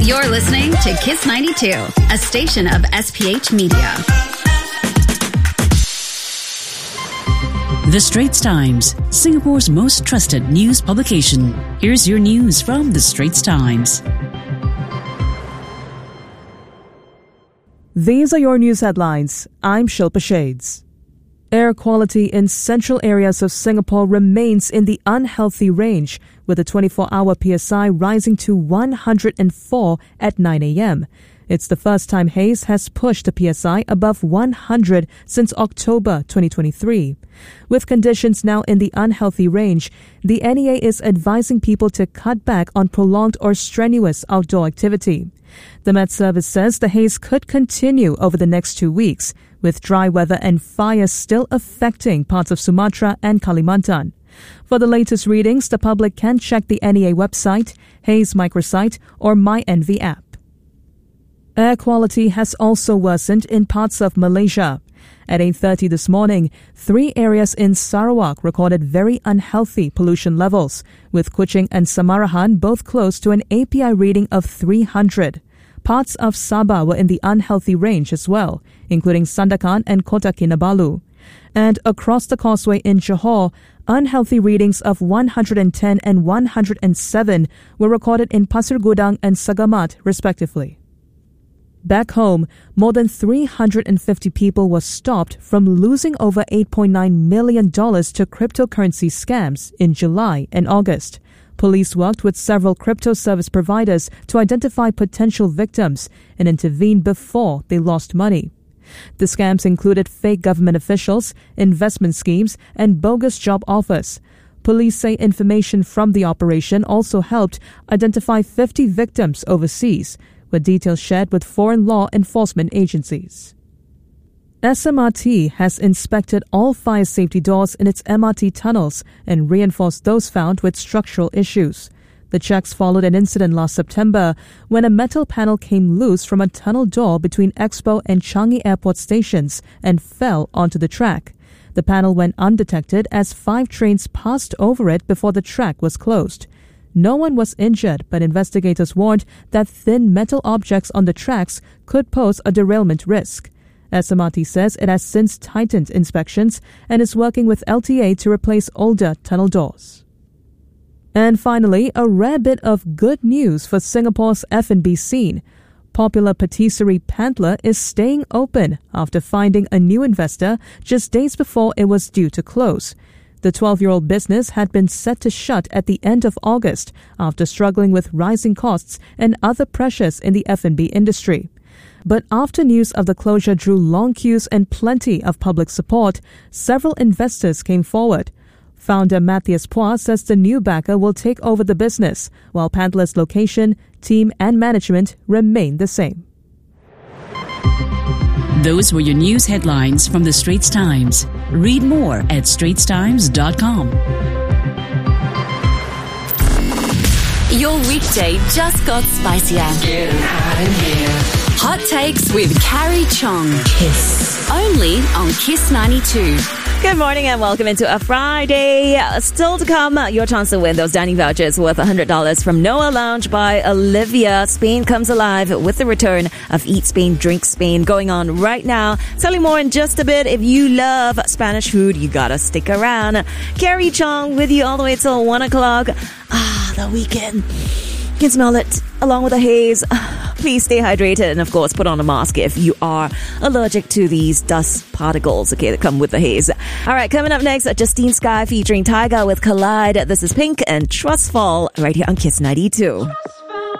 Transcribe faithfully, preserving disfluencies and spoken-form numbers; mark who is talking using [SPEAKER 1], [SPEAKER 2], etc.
[SPEAKER 1] You're listening to Kiss ninety-two, a station of S P H Media.
[SPEAKER 2] The Straits Times, Singapore's most trusted news publication. Here's your news from The Straits Times.
[SPEAKER 3] These are your news headlines. I'm Shilpa Shades. Air quality in central areas of Singapore remains in the unhealthy range, with the twenty-four hour P S I rising to one hundred four at nine a.m. It's the first time haze has pushed the P S I above one hundred since October twenty twenty-three. With conditions now in the unhealthy range, the N E A is advising people to cut back on prolonged or strenuous outdoor activity. The Met Service says the haze could continue over the next two weeks, with dry weather and fires still affecting parts of Sumatra and Kalimantan. For the latest readings, the public can check the N E A website, Haze microsite, or MyNV app. Air quality has also worsened in parts of Malaysia. At eight thirty this morning, three areas in Sarawak recorded very unhealthy pollution levels, with Kuching and Samarahan both close to an A P I reading of three hundred. Parts of Sabah were in the unhealthy range as well, including Sandakan and Kota Kinabalu. And across the causeway in Johor, unhealthy readings of one hundred ten and one hundred seven were recorded in Pasir Gudang and Sagamat, respectively. Back home, more than three hundred fifty people were stopped from losing over eight point nine million dollars to cryptocurrency scams in July and August. Police worked with several crypto service providers to identify potential victims and intervene before they lost money. The scams included fake government officials, investment schemes, and bogus job offers. Police say information from the operation also helped identify fifty victims overseas, with details shared with foreign law enforcement agencies. S M R T has inspected all fire safety doors in its M R T tunnels and reinforced those found with structural issues. The checks followed an incident last September when a metal panel came loose from a tunnel door between Expo and Changi Airport stations and fell onto the track. The panel went undetected as five trains passed over it before the track was closed. No one was injured, but investigators warned that thin metal objects on the tracks could pose a derailment risk. S M R T says it has since tightened inspections and is working with L T A to replace older tunnel doors. And finally, a rare bit of good news for Singapore's F and B scene. Popular patisserie Pantler is staying open after finding a new investor just days before it was due to close. The twelve-year-old business had been set to shut at the end of August after struggling with rising costs and other pressures in the F and B industry. But after news of the closure drew long queues and plenty of public support, several investors came forward. Founder Matthias Pua says the new backer will take over the business, while Pantler's location, team and management remain the same.
[SPEAKER 2] Those were your news headlines from The Straits Times. Read more at straits times dot com.
[SPEAKER 1] Your weekday just got spicier.
[SPEAKER 4] Getting hot in here.
[SPEAKER 1] Hot Takes with Carrie Chong.
[SPEAKER 2] Kiss.
[SPEAKER 1] Only on Kiss ninety-two.
[SPEAKER 5] Good morning and welcome into a Friday. Still to come, your chance to win those dining vouchers worth one hundred dollars from Noah Lounge by Olivia. Spain comes alive with the return of Eat Spain, Drink Spain going on right now. Tell you more in just a bit. If you love Spanish food, you gotta stick around. Carrie Chong with you all the way till one o'clock. Ah, the weekend. You can smell it along with the haze. Please stay hydrated and, of course, put on a mask if you are allergic to these dust particles, okay, that come with the haze. All right, coming up next, Justine Skye featuring Tyga with Collide. This is Pink and Trustfall right here on Kiss ninety-two.